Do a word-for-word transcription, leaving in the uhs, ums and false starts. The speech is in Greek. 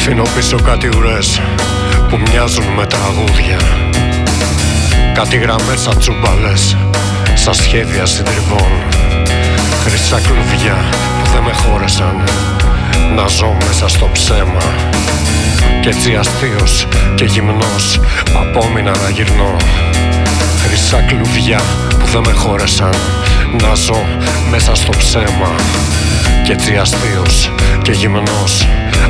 Αφήνω πίσω κάτι ουρές που μοιάζουν με τραγούδια, κάτι γραμμές σαν τσουμπαλές, σαν σχέδια συντριβών. Χρυσά κλουβιά που δεν με χώρεσαν να ζω μέσα στο ψέμα. Κι έτσι αστείος και γυμνός απόμεινα να γυρνώ. Χρυσά κλουβιά που δεν με χώρεσαν να ζω μέσα στο ψέμα. Κι έτσι αστείος και γυμνός